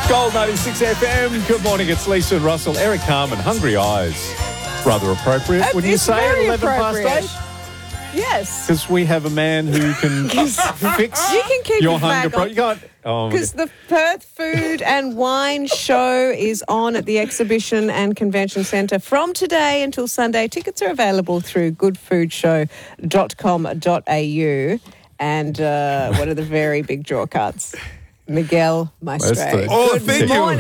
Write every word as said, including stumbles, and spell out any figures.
Gold ninety-six F M. Good morning, it's Lisa and Russell. Eric Carmen, Hungry Eyes. Rather appropriate, It- wouldn't you it's say, at very eleven past appropriate. eight? Yes. Because we have a man who can fix You can keep your your hunger flag pro- on. You can't. Oh, Because the Perth Food and Wine Show is on at the Exhibition and Convention Centre from today until Sunday. Tickets are available through good food show dot com dot a u. And uh, what are the very big draw cards? Miguel Maestre. Maestre. Oh, Good thank you. morning.